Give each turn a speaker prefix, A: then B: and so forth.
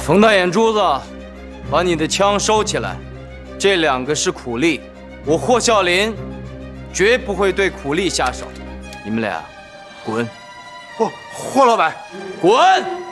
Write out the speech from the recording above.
A: 冯大眼珠子，把你的枪收起来。这2个是苦力，我霍啸林绝不会对苦力下手。你们俩，滚！
B: 霍老板，
A: 滚！